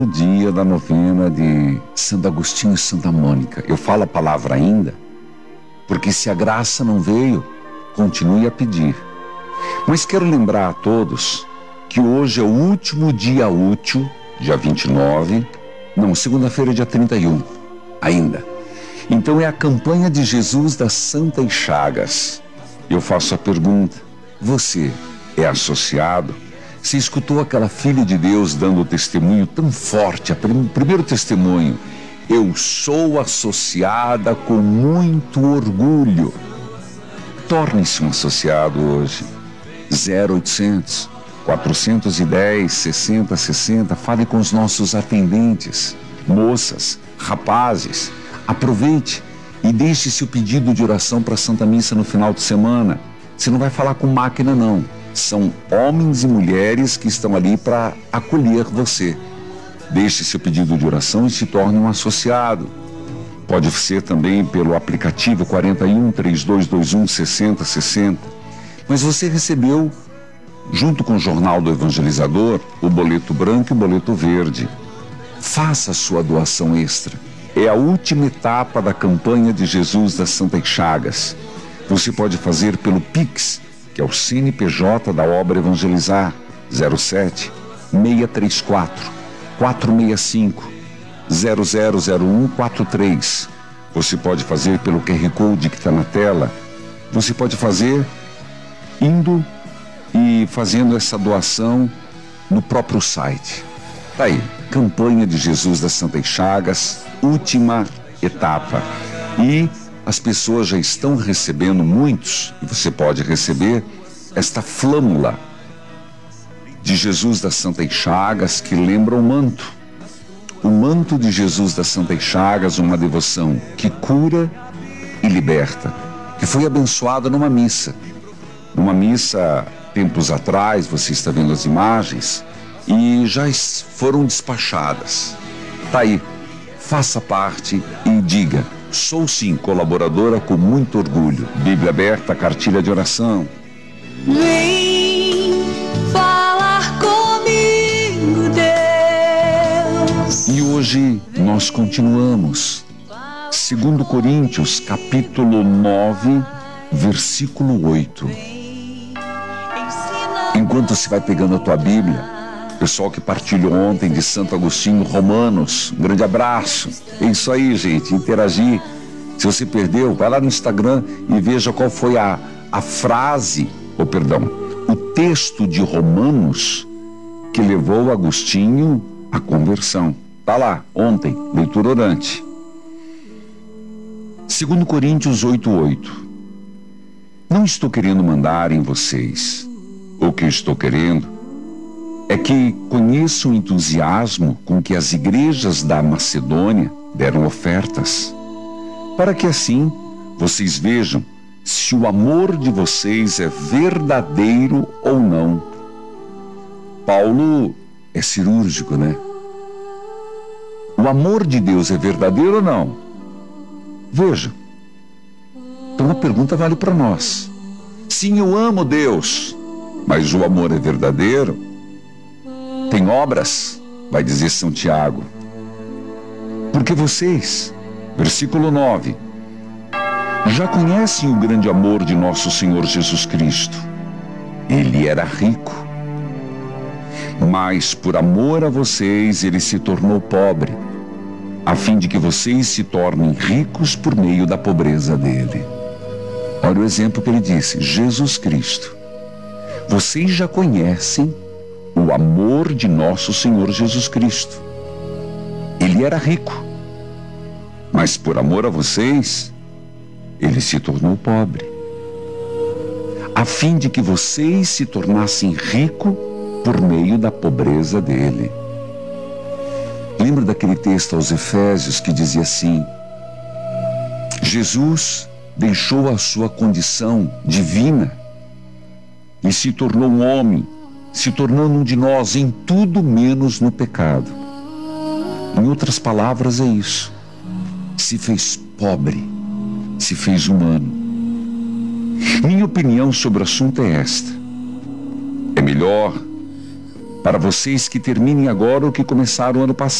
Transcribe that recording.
O dia da novena de Santo Agostinho e Santa Mônica. Eu falo a palavra ainda, porque se a graça não veio, continue a pedir. Mas quero lembrar a todos que hoje é o último dia útil, dia 29, não, segunda-feira, dia 31, ainda. Então é a campanha de Jesus das Santas Chagas. Eu faço a pergunta, você é associado? Você escutou aquela filha de Deus dando o testemunho tão forte, o primeiro testemunho? Eu sou associada com muito orgulho. Torne-se um associado hoje. 0800 410 6060. Fale com os nossos atendentes, moças, rapazes. Aproveite e deixe seu pedido de oração para a Santa Missa no final de semana. Você não vai falar com máquina, não. São homens e mulheres que estão ali para acolher você. Deixe seu pedido de oração e se torne um associado. Pode ser também pelo aplicativo 41 3221 6060. Mas você recebeu, junto com o Jornal do Evangelizador, o boleto branco e o boleto verde. Faça a sua doação extra. É a última etapa da campanha de Jesus das Santas Chagas. Você pode fazer pelo Pix, que é o CNPJ da obra Evangelizar, 07 634 465 000143. Você pode fazer pelo QR Code que está na tela. Você pode fazer indo e fazendo essa doação no próprio site. Tá aí, campanha de Jesus das Santas Chagas, última etapa. E as pessoas já estão recebendo muitos, e você pode receber esta flâmula de Jesus das Santas Chagas que lembra o manto. O manto de Jesus das Santas Chagas, uma devoção que cura e liberta, que foi abençoada numa missa. Numa missa, tempos atrás, você está vendo as imagens, e já foram despachadas. Tá aí, faça parte e diga: sou sim colaboradora com muito orgulho. Bíblia aberta, cartilha de oração. Vem falar comigo, Deus. E hoje nós continuamos. 2 Coríntios, capítulo 9, versículo 8. Enquanto você vai pegando a tua Bíblia, pessoal que partilhou ontem de Santo Agostinho, Romanos, um grande abraço. É isso aí, gente, interagir. Se você perdeu, vai lá no Instagram e veja qual foi a frase, o texto de Romanos que levou Agostinho à conversão. Tá lá, ontem, leitura orante. 2 Coríntios 8:8. Não estou querendo mandar em vocês. O que estou querendo é que conheça o entusiasmo com que as igrejas da Macedônia deram ofertas, para que assim vocês vejam se o amor de vocês é verdadeiro ou não. Paulo é cirúrgico, né? O amor de Deus é verdadeiro ou não? Veja. Então a pergunta vale para nós. Sim, eu amo Deus, mas o amor é verdadeiro? Tem obras, vai dizer São Tiago. Porque vocês, versículo 9, já conhecem o grande amor de nosso Senhor Jesus Cristo. Ele era rico, mas por amor a vocês ele se tornou pobre, a fim de que vocês se tornem ricos por meio da pobreza dele. Olha o exemplo que ele disse, Jesus Cristo. Vocês já conhecem o amor de nosso Senhor Jesus Cristo. Ele era rico, mas por amor a vocês, ele se tornou pobre, a fim de que vocês se tornassem ricos por meio da pobreza dele. Lembra daquele texto aos Efésios que dizia assim: Jesus deixou a sua condição divina e se tornou um homem, se tornando um de nós em tudo menos no pecado. Em outras palavras é isso. Se fez pobre, se fez humano. Minha opinião sobre o assunto é esta: é melhor Para vocês que terminem agora o que começaram ano passado.